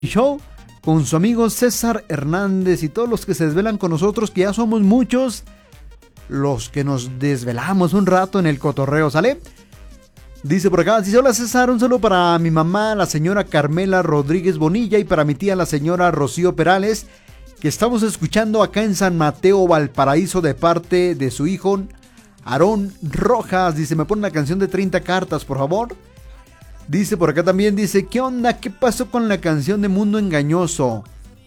Show con su amigo César Hernández y todos los que se desvelan con nosotros, que ya somos muchos los que nos desvelamos un rato en el cotorreo, ¿sale? Dice por acá, dice: hola César, un saludo para mi mamá, la señora Carmela Rodríguez Bonilla, y para mi tía, la señora Rocío Perales, que estamos escuchando acá en San Mateo, Valparaíso, de parte de su hijo Aarón Rojas. Dice: me pone una canción de 30 cartas, por favor. Dice por acá también, dice: ¿qué onda? ¿Qué pasó con la canción de Mundo Engañoso?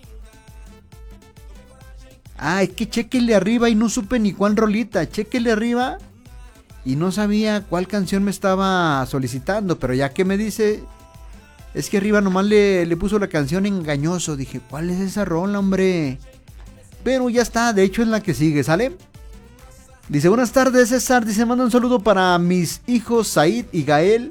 Es que chéquele arriba y no supe ni cuál rolita. Chéquele arriba y no sabía cuál canción me estaba solicitando, pero ya que me dice, es que arriba nomás le puso la canción Engañoso. Dije, ¿cuál es esa rola, hombre? Pero ya está, de hecho es la que sigue, ¿sale? Dice: buenas tardes, César. Dice: manda un saludo para mis hijos Said y Gael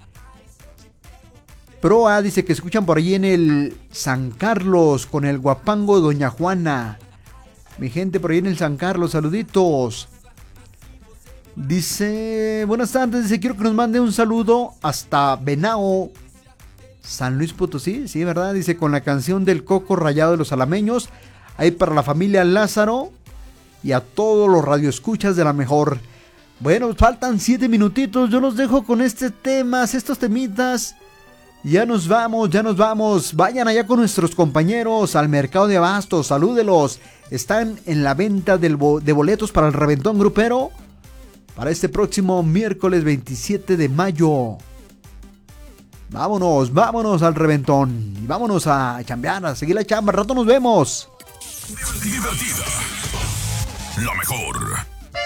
Proa. Dice que escuchan por allí en el San Carlos con el guapango Doña Juana. Mi gente por ahí en el San Carlos, saluditos. Dice: buenas tardes. Dice: quiero que nos mande un saludo hasta Venao, San Luis Potosí. Sí, ¿verdad? Dice: con la canción del Coco Rallado de los Alameños. Ahí para la familia Lázaro y a todos los radioescuchas de la mejor. Bueno, faltan 7 minutitos. Yo los dejo con estos temitas. Ya nos vamos, ya nos vamos. Vayan allá con nuestros compañeros al mercado de abastos. Salúdelos. Están en la venta de boletos para el reventón grupero para este próximo miércoles 27 de mayo. Vámonos, vámonos al reventón. Y vámonos a chambear, a seguir la chamba. Al rato nos vemos. Divertida. La mejor.